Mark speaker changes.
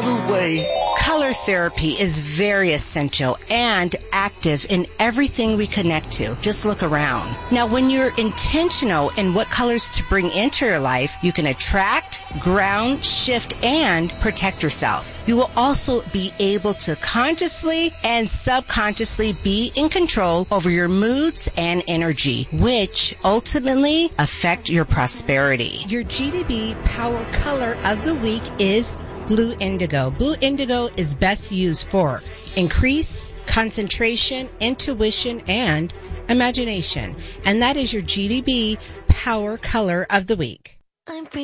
Speaker 1: the way.
Speaker 2: Color therapy is very essential and active in everything we connect to. Just look around. Now, when you're intentional in what colors to bring into your life, you can attract, ground, shift, and protect yourself. You will also be able to consciously and subconsciously be in control over your moods and energy, which ultimately affect your prosperity. Your GDB Power Color of the Week is Blue Indigo. Blue Indigo is best used for increase concentration, intuition, and imagination. And that is your GDB Power Color of the Week.